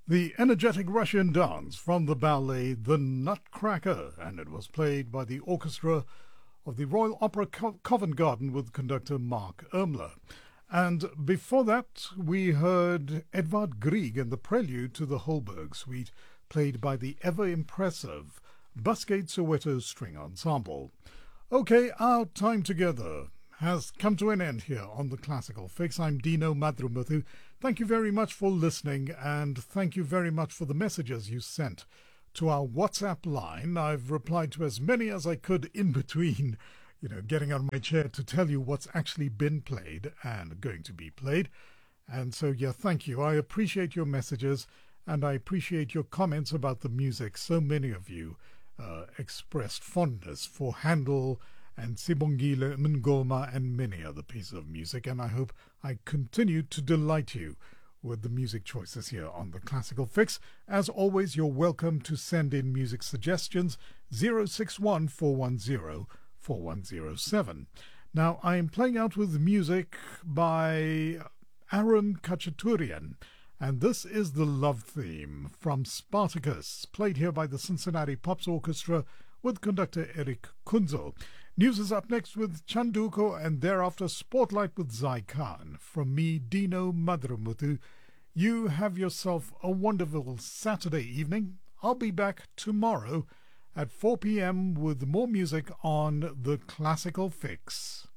The energetic Russian dance from the ballet The Nutcracker, and it was played by the orchestra of the Royal Opera Covent Garden with conductor Mark Ermler. And before that, we heard Edvard Grieg and the prelude to the Holberg Suite, played by the ever-impressive Busgate Soweto String Ensemble. Okay, our time together has come to an end here on the Classical Fix. I'm Dino Madrumuthu. Thank you very much for listening, and thank you very much for the messages you sent to our WhatsApp line. I've replied to as many as I could in between, getting on my chair to tell you what's actually been played and going to be played. And so, thank you. I appreciate your messages, and I appreciate your comments about the music. So many of you expressed fondness for Handel and Sibongile Ngoma and many other pieces of music, and I hope I continue to delight you with the music choices here on the Classical Fix. As always, you're welcome to send in music suggestions, 061 410 4107. Now, I am playing out with music by Aaron Khachaturian, and this is the love theme from Spartacus, played here by the Cincinnati Pops Orchestra with conductor Eric Kunzel. News is up next with Chanduko, and thereafter Spotlight with Zai Khan. From me, Dino Madrumuthu, you have yourself a wonderful Saturday evening. I'll be back tomorrow at 4 p.m. with more music on the Classical Fix.